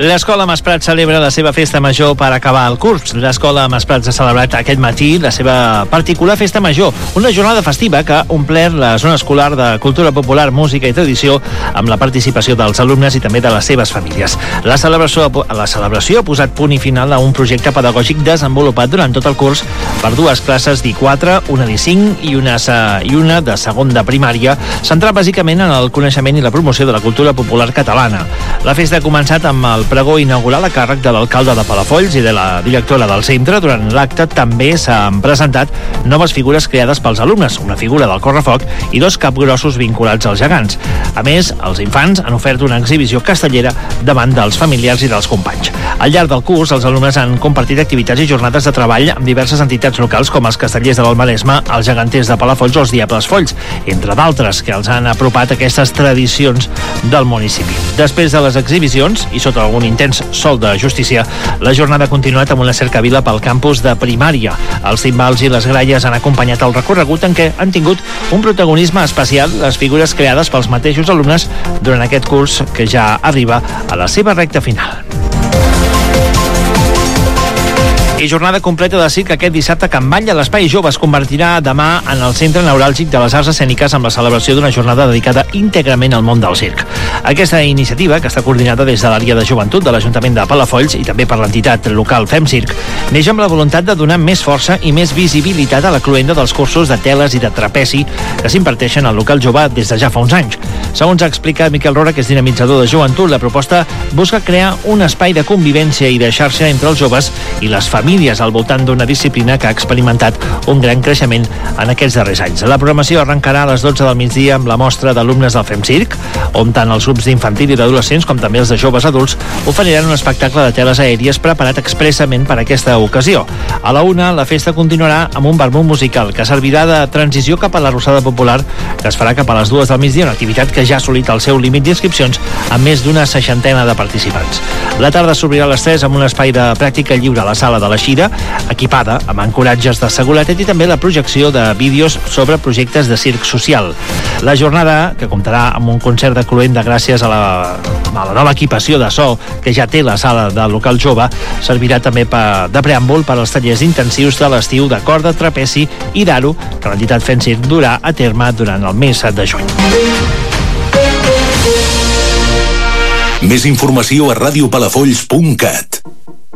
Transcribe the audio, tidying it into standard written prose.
L'Escola Masprats celebra la seva festa major per acabar el curs. L'Escola Masprats ha celebrat aquest matí la seva particular festa major, una jornada festiva que ha omplert la zona escolar de cultura popular, música i tradició amb la participació dels alumnes i també de les seves famílies. La celebració ha posat punt i final a un projecte pedagògic desenvolupat durant tot el curs per dues classes d'I4, una d'I5 i una de segon de primària, centrat bàsicament en el coneixement i la promoció de la cultura popular catalana. La festa ha començat amb el pregó inaugural a càrrec de l'alcalde de Palafolls i de la directora del centre. Durant l'acte també s'han presentat noves figures creades pels alumnes, una figura del correfoc i dos capgrossos vinculats als gegants. A més, els infants han ofert una exhibició castellera davant dels familiars i dels companys. Al llarg del curs, els alumnes han compartit activitats i jornades de treball amb diverses entitats locals com els Castellers de l'Almaresme, els Geganters de Palafolls o els Diables Folls, entre d'altres, que els han apropat a aquestes tradicions del municipi. Després de les exhibicions, i sota algun intens sol de justícia, la jornada ha continuat amb una cercavila pel campus de primària. Els timbals i les gralles han acompanyat el recorregut en què han tingut un protagonisme especial les figures creades pels mateixos alumnes durant aquest curs que ja arriba a la seva recta final. I jornada completa de circ aquest dissabte a Can Batlle. L'Espai Jove es convertirà demà en el centre neuràlgic de les arts escèniques amb la celebració d'una jornada dedicada íntegrament al món del circ. Aquesta iniciativa, que està coordinada des de l'àrea de joventut de l'Ajuntament de Palafolls i també per l'entitat local Fem Circ, neix amb la voluntat de donar més força i més visibilitat a la cloenda dels cursos de teles i de trapezi que s'imparteixen al local jove des de ja fa uns anys. Segons explica Miquel Rora, que és dinamitzador de joventut, la proposta busca crear un espai de convivència i de xarxa entre els joves i les famílies al voltant d'una disciplina que ha experimentat un gran creixement en aquests darrers anys. La programació arrencarà a les 12 del migdia amb la mostra d'alumnes del Fem Circ, on tant els grups d'infantil i d'adolescents com també els de joves adults oferiran un espectacle de teles aèries preparat expressament per a aquesta ocasió. A la 1, la festa continuarà amb un vermut musical que servirà de transició cap a la Rosada Popular, que es farà cap a les 2 del migdia, una activitat que ja ha assolit el seu límit d'inscripcions amb més d'una 60 de participants. La tarda s'obrirà a les 3 amb un espai de pràctica lliure a la sala de la Xira, equipada amb ancoratges de seguretat i també la projecció de vídeos sobre projectes de circ social. La jornada, que comptarà amb un concert de cloenda gràcies a la nova equipació de so que ja té la sala del local jove, servirà també de preàmbul per als tallers intensius de l'estiu de corda, trapezi i d'aro que l'entitat Fem Circ durà a terme durant el mes de juny. Més informació a radiopalafolls.cat.